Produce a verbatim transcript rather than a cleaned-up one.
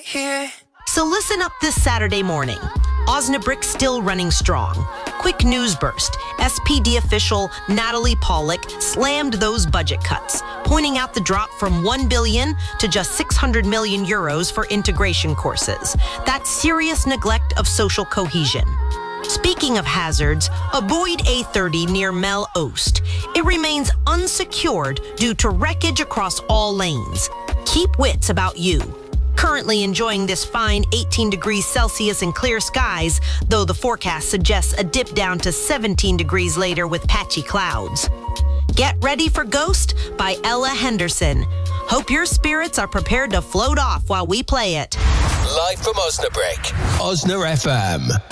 here. So listen up this Saturday morning. Osnabrick still running strong. Quick news burst. S P D official Natalie Pollock slammed those budget cuts, pointing out the drop from one billion to just six hundred million euros for integration courses. That's serious neglect of social cohesion. Speaking of hazards, a Boyd A thirty near Mel Ost. It remains unsecured due to wreckage across all lanes. Keep wits about you. Currently enjoying this fine eighteen degrees Celsius and clear skies, though the forecast suggests a dip down to seventeen degrees later with patchy clouds. Get Ready for Ghost by Ella Henderson. Hope your spirits are prepared to float off while we play it. Live from Osnabrick, Osna F M.